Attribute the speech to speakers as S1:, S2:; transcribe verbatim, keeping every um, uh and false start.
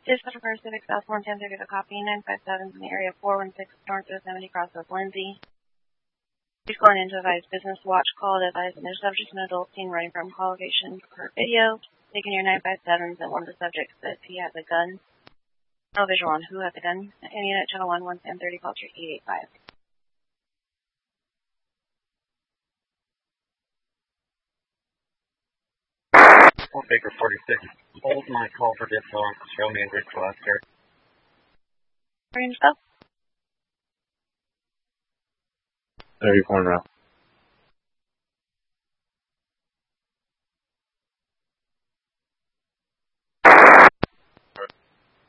S1: Dispatch for Civic South one ten thirty, the copy, nine five seven in the area four one six North Yosemite Cross with Lindsay. He's going into advise business watch call to advise, and there's subject an adult seen running from call location per video. Taking your nine five sevens, and one of the subjects says he has a gun. No visual on who has a gun. And unit channel one one ten thirty, call to eight eight five.
S2: Baker forty-six, hold my call for distal. Show me a good cluster.
S1: Range up.
S3: thirty-four route.